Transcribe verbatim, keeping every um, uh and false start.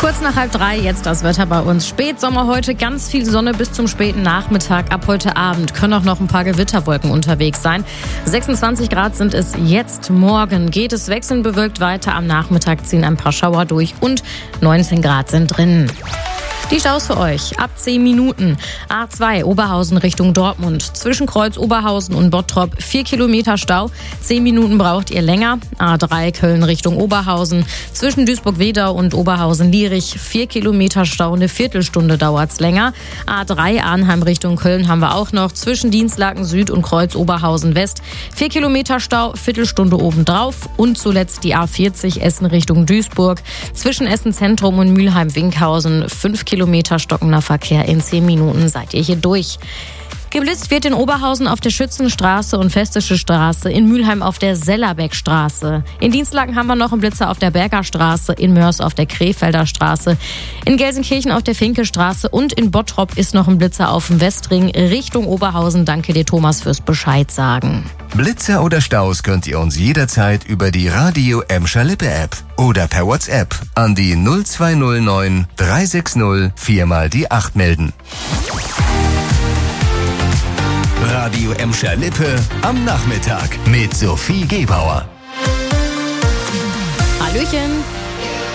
Kurz nach halb drei, jetzt das Wetter bei uns. Spätsommer heute, ganz viel Sonne bis zum späten Nachmittag. Ab heute Abend können auch noch ein paar Gewitterwolken unterwegs sein. sechsundzwanzig Grad sind es jetzt. Morgen geht es wechselnd bewölkt weiter. Am Nachmittag ziehen ein paar Schauer durch und neunzehn Grad sind drin. Die Staus für euch ab zehn Minuten. A zwei Oberhausen Richtung Dortmund. Zwischen Kreuz Oberhausen und Bottrop vier Kilometer Stau. zehn Minuten braucht ihr länger. A drei Köln Richtung Oberhausen. Zwischen Duisburg-Wedau und Oberhausen-Lierich vier Kilometer Stau. Eine Viertelstunde dauert's länger. A drei Arnheim Richtung Köln haben wir auch noch. Zwischen Dienstlaken Süd und Kreuz Oberhausen West vier Kilometer Stau. Viertelstunde obendrauf. Und zuletzt die A vierzig Essen Richtung Duisburg. Zwischen Essen Zentrum und Mülheim-Winkhausen fünf Kilometer stockender Verkehr. In zehn Minuten seid ihr hier durch. Geblitzt wird in Oberhausen auf der Schützenstraße und Festische Straße, in Mülheim auf der Sellerbeckstraße. In Dienstlaken haben wir noch einen Blitzer auf der Berger Straße, in Mörs auf der Krefelder Straße, in Gelsenkirchen auf der Finke-Straße und in Bottrop ist noch ein Blitzer auf dem Westring Richtung Oberhausen. Danke dir, Thomas, fürs Bescheid sagen. Blitzer oder Staus könnt ihr uns jederzeit über die Radio Emscher Lippe App oder per WhatsApp an die null zwei null neun drei sechs null vier mal die acht melden. Radio Emscher Lippe am Nachmittag mit Sophie Gebauer. Hallöchen.